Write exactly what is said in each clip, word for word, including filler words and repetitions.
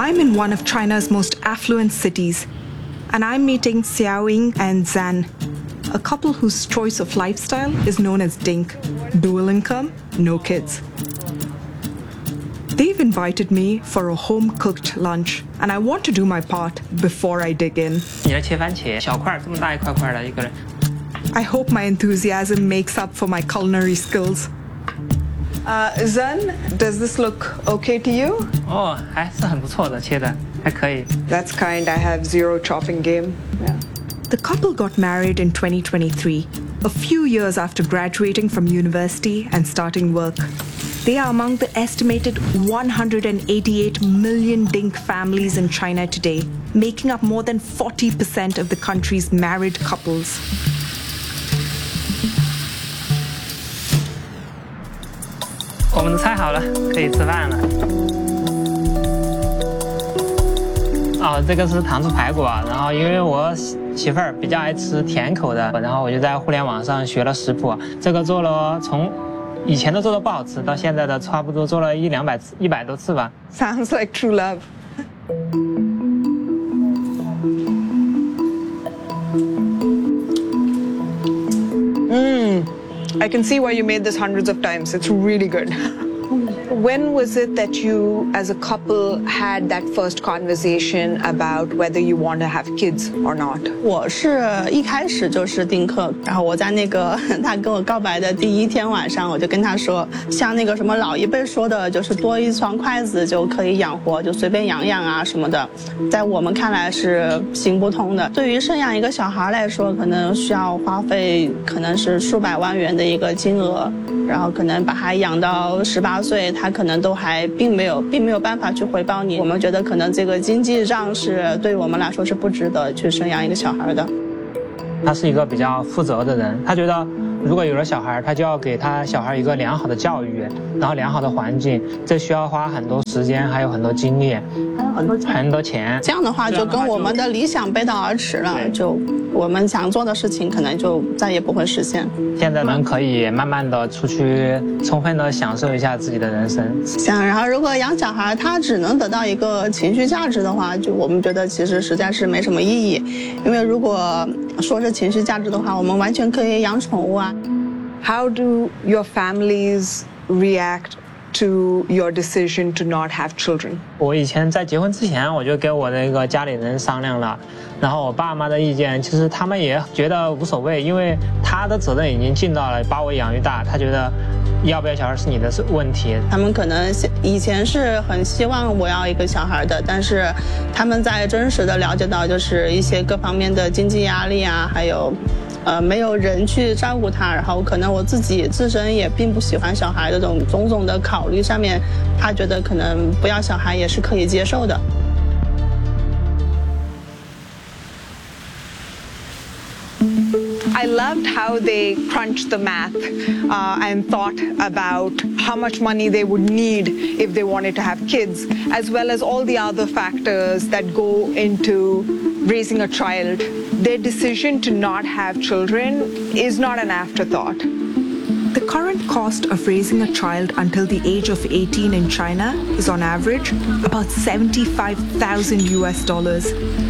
I'm in one of China's most affluent cities, and I'm meeting Xiaoying and Zan, a couple whose choice of lifestyle is known as Dink, dual income, no kids. They've invited me for a home-cooked lunch, and I want to do my part before I dig in. 你来切番茄，小块这么大一块块的一个人。 I hope my enthusiasm makes up for my culinary skills. Uh, Zan, does this look okay to you? 哦，还是很不错的，切的还可以。 That's kind. I have zero chopping game. Yeah. The couple got married in twenty twenty-three, a few years after graduating from university and starting work. They are among the estimated one hundred eighty-eight million Dink families in China today, making up more than forty percent of the country's married couples. 我们的菜好了，可以吃饭了。哦，这个是糖醋排骨，然后因为我媳妇儿比较爱吃甜口的，然后我就在互联网上学了食谱。这个做了从以前的做的不好吃，到现在的差不多做了一两百次，一百多次吧。 Sounds like true love. Mmm. I can see why you made this hundreds of times. It's really good. When was it that you, as a couple, had that first conversation about whether you want to have kids or not? 我是一开始就是丁克，然后我在那个他跟我告白的第一天晚上，我就跟他说，像那个什么老一辈说的，就是多一双筷子就可以养活，就随便养养啊什么的，在我们看来是行不通的。对于生养一个小孩来说，可能需要花费可能是数百万元的一个金额，然后可能把他养到十八岁。他可能都还并没有并没有办法去回报你，我们觉得可能这个经济上是对我们来说是不值得去生养一个小孩的。 他是一个比较负责的人，他觉得如果有了小孩，他就要给他小孩一个良好的教育，然后良好的环境，这需要花很多时间，还有很多精力，还有很多很多钱。 这样的话就跟我们的理想背道而驰了，就我们想做的事情可能就再也不会实现。 现在人可以慢慢的出去，充分的享受一下自己的人生。 像然后如果养小孩，他只能得到一个情绪价值的话，就我们觉得其实实在是没什么意义，因为如果说是情绪价值的话，我们完全可以养宠物啊。 How do your families react to your decision to not have children? 我以前在结婚之前，我就跟我那个家里人商量了，然后我爸妈的意见，其实他们也觉得无所谓，因为他的责任已经尽到了，把我养育大，他觉得要不要小孩是你的问题。 他们可能以前是很希望我要一个小孩的，但是他们在真实的了解到就是一些各方面的经济压力啊，还有呃没有人去照顾他，然后可能我自己自身也并不喜欢小孩的这种种种的考虑上面，他觉得可能不要小孩也是可以接受的。 I loved how they crunched the math uh, and thought about how much money they would need if they wanted to have kids, as well as all the other factors that go into raising a child. Their decision to not have children is not an afterthought. The current cost of raising a child until the age of eighteen in China is on average about seventy-five thousand U S dollars.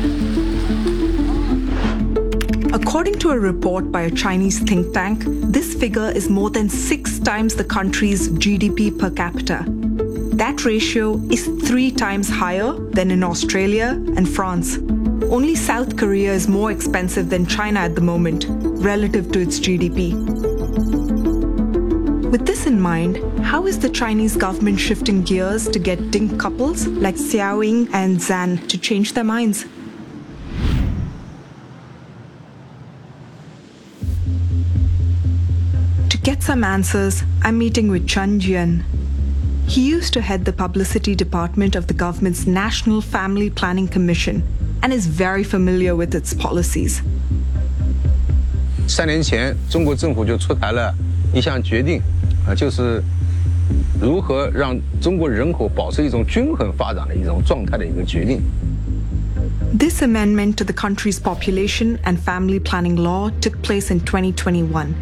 According to a report by a Chinese think tank, this figure is more than six times the country's G D P per capita. That ratio is three times higher than in Australia and France. Only South Korea is more expensive than China at the moment, relative to its G D P. With this in mind, how is the Chinese government shifting gears to get Dink couples like Xiaoying and Zan to change their minds? To get some answers, I'm meeting with Chen Jian. He used to head the publicity department of the government's National Family Planning Commission and is very familiar with its policies. 三年前，中国政府就出台了一项决定，啊，就是如何让中国人口保持一种均衡发展的一种状态的一个决定。 This amendment to the country's population and family planning law took place in twenty twenty-one.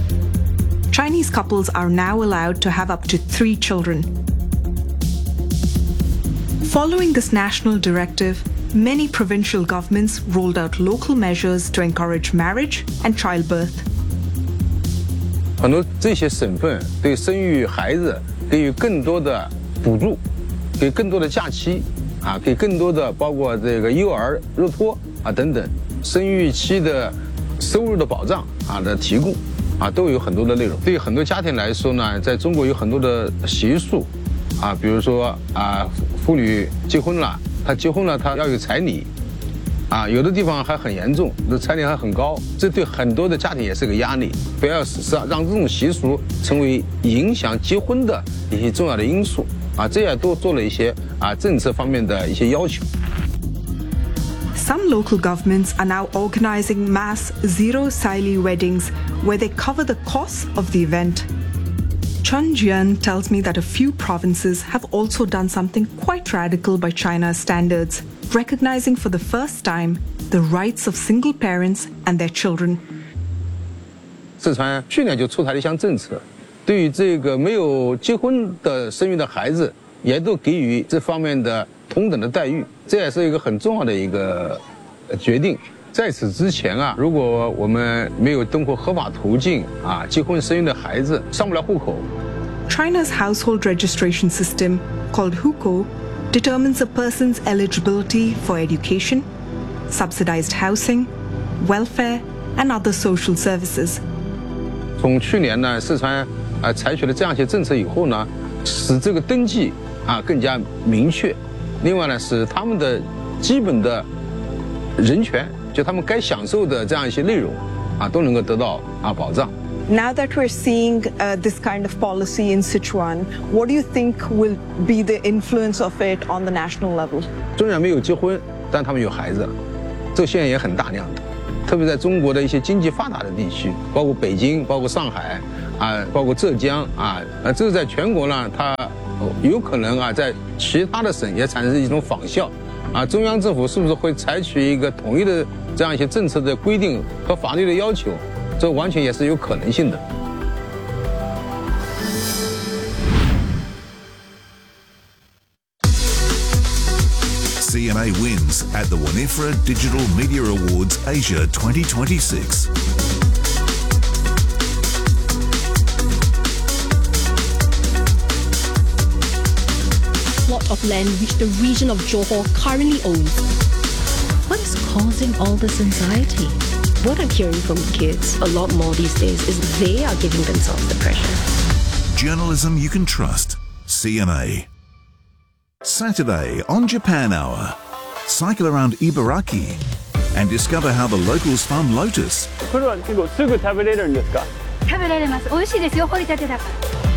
Chinese couples are now allowed to have up to three children. Following this national directive, many provincial governments rolled out local measures to encourage marriage and childbirth. 很多这些省份对生育孩子给予更多的补助，给更多的假期，啊，给更多的包括这个幼儿日托啊等等，生育期的收入的保障啊的提供，啊都有很多的内容。对于很多家庭来说呢，在中国有很多的习俗，啊，比如说啊，妇女结婚了，她结婚了，她要有彩礼。 啊，有的地方还很严重，这彩礼还很高，这对很多的家庭也是个压力。不要使让这种习俗成为影响结婚的一些重要的因素啊，这也都做了一些啊政策方面的一些要求。 Some local governments are now organizing mass zero-sili weddings where they cover the costs of the event. Chun Jian tells me that a few provinces have also done something quite radical by China's standards, recognizing for the first time the rights of single parents and their children. 四川去年就出台了一项政策，对于这个没有结婚的生育的孩子，也都给予这方面的同等的待遇，这也是一个很重要的一个决定。在此之前啊，如果我们没有通过合法途径啊结婚生育的孩子上不了户口。 China's household registration system, called Hukou, determines a person's eligibility for education, subsidized housing, welfare, and other social services. 从去年呢，四川啊采取了这样一些政策以后呢，使这个登记啊更加明确。另外呢，使他们的基本的人权，就他们该享受的这样一些内容啊，都能够得到啊保障。 Now that we're seeing uh, this kind of policy in Sichuan, what do you think will be the influence of it on the national level? 虽然没有结婚，但他们有孩子，这个现象也很大量的。特别在中国的一些经济发达的地区，包括北京、包括上海啊，包括浙江啊，啊，这个在全国呢，它有可能啊，在其他的省也产生一种仿效。啊，中央政府是不是会采取一个统一的这样一些政策的规定和法律的要求？ 这完全也是有可能性的。 C N A wins at the Winifred Digital Media Awards Asia twenty twenty-six. Plot of land which the region of Johor currently owns. What is causing all this anxiety? What I'm hearing from kids a lot more these days is they are giving themselves the pressure. Journalism you can trust. C N A. Saturday on Japan Hour. Cycle around Ibaraki and discover how the locals farm lotus. これは結構すぐ食べれるんですか？ 食べられます。美味しいですよ、掘りたてだから。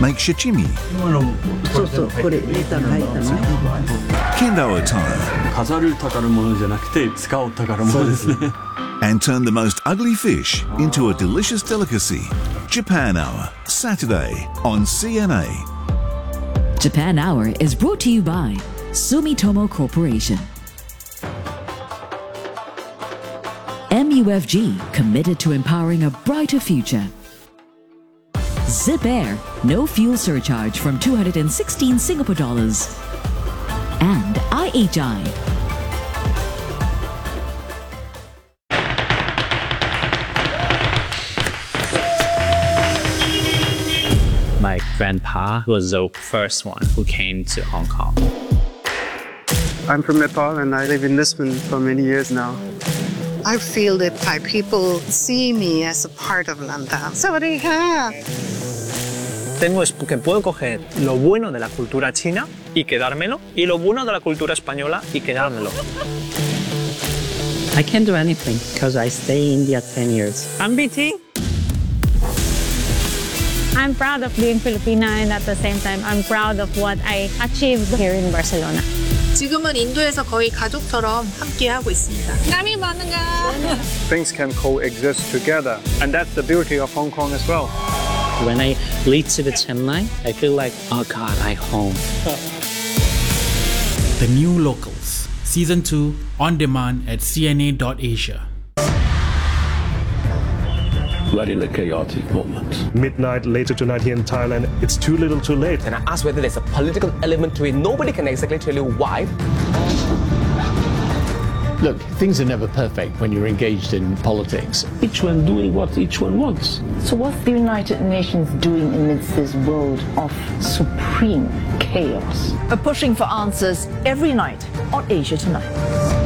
Make shichimi. そうそう、これネタが入ったのね。 Kendo attire. 飾る宝物じゃなくて使う宝物ですね。 And turn the most ugly fish into a delicious delicacy. Japan Hour, Saturday on C N A. Japan Hour is brought to you by Sumitomo Corporation. M U F G, committed to empowering a brighter future. Zip Air, no fuel surcharge from two hundred sixteen Singapore dollars. And I H I. My grandpa was the first one who came to Hong Kong. I'm from Nepal and I live in Lisbon for many years now. I feel that Thai people see me as a part of Lantau. Sawadee-ka! Tengo que puedo coger lo bueno de la cultura china y quedármelo, y lo bueno de la cultura española y quedármelo. I can't do anything because I stay in India ten years. I'm B T. I'm proud of being Filipina and at the same time I'm proud of what I achieved here in Barcelona. 지금은 인도에서 거의 가족처럼 함께하고 있습니다. Kami bangga. Things can coexist together, and that's the beauty of Hong Kong as well. When I lead to the Chennai, I feel like, oh God, I'm home. The New Locals, Season two, on demand at C N A dot asia. very in a chaotic moment. Midnight later tonight here in Thailand, it's too little too late. And I asked whether there's a political element to it. Nobody can exactly tell you why. Look, things are never perfect when you're engaged in politics. Each one doing what each one wants. So what's the United Nations doing amidst this world of supreme chaos? We're pushing for answers every night on Asia Tonight.